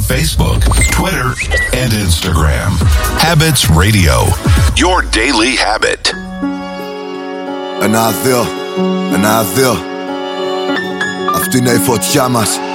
Facebook, Twitter, and Instagram. Habits Radio, your daily habit. Ανάδεω, αυτή είναι η φωτιά μας.